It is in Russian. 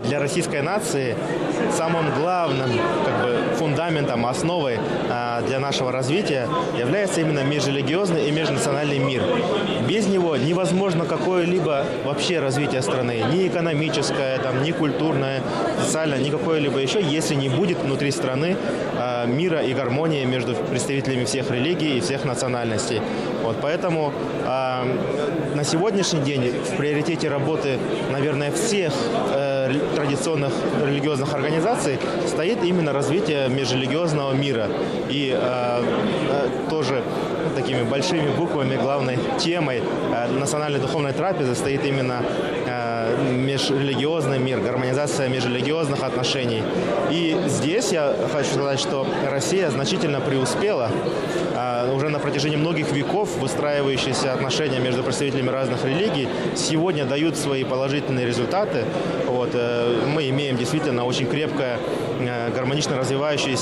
Для российской нации самым главным фундаментом, основой для нашего развития является именно межрелигиозный и межнациональный мир. Без него невозможно какое-либо вообще развитие страны, ни экономическое, ни культурное, социальное, ни какое-либо еще, если не будет внутри страны мира и гармонии между представителями всех религий и всех национальностей. Поэтому на сегодняшний день в приоритете работы, наверное, всех традиционных религиозных организаций стоит именно развитие межрелигиозного мира. И тоже такими большими буквами главной темой национальной духовной трапезы стоит именно межрелигиозный мир, гармонизация межрелигиозных отношений. И здесь я хочу сказать, что Россия значительно преуспела. Уже на протяжении многих веков выстраивающиеся отношения между представителями разных религий сегодня дают свои положительные результаты. Мы имеем действительно очень крепкое, гармонично развивающееся